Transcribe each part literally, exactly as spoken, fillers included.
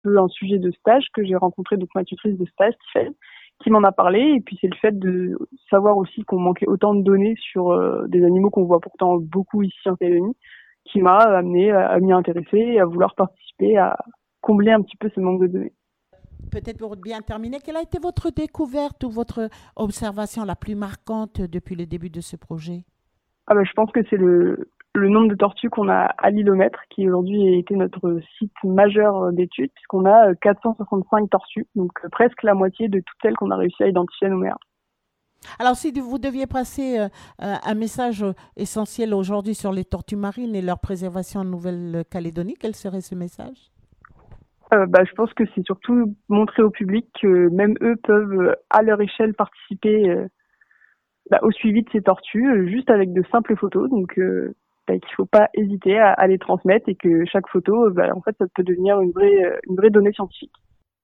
peu un sujet de stage que j'ai rencontré donc ma tutrice de stage, Tiffany, qui m'en a parlé. Et puis c'est le fait de savoir aussi qu'on manquait autant de données sur euh, des animaux qu'on voit pourtant beaucoup ici en Calédonie, qui m'a amené à, à m'y intéresser et à vouloir participer à combler un petit peu ce manque de données. Peut-être pour bien terminer, quelle a été votre découverte ou votre observation la plus marquante depuis le début de ce projet? Ah bah, je pense que c'est le, le nombre de tortues qu'on a à l'îlomètre, qui aujourd'hui a été notre site majeur d'études, puisqu'on a quatre cent soixante-cinq tortues, donc euh, presque la moitié de toutes celles qu'on a réussi à identifier à Nouméa. Alors, si vous deviez passer euh, euh, un message euh, essentiel aujourd'hui sur les tortues marines et leur préservation en Nouvelle-Calédonie, quel serait ce message? Euh, bah, je pense que c'est surtout montrer au public que même eux peuvent, euh, à leur échelle, participer euh, bah, au suivi de ces tortues, euh, juste avec de simples photos. Donc, euh, bah, qu'il ne faut pas hésiter à, à les transmettre et que chaque photo, euh, bah, en fait, ça peut devenir une vraie, euh, une vraie donnée scientifique.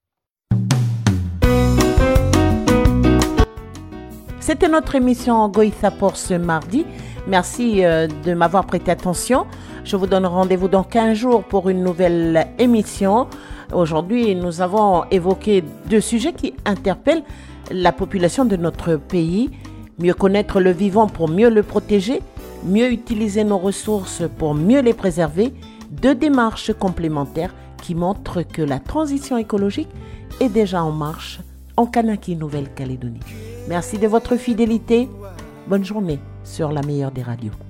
C'était notre émission Goïtha pour ce mardi. Merci euh, de m'avoir prêté attention. Je vous donne rendez-vous dans quinze jours pour une nouvelle émission. Aujourd'hui, nous avons évoqué deux sujets qui interpellent la population de notre pays. Mieux connaître le vivant pour mieux le protéger, mieux utiliser nos ressources pour mieux les préserver. Deux démarches complémentaires qui montrent que la transition écologique est déjà en marche en Kanaki, Nouvelle-Calédonie. Merci de votre fidélité. Bonne journée sur la meilleure des radios.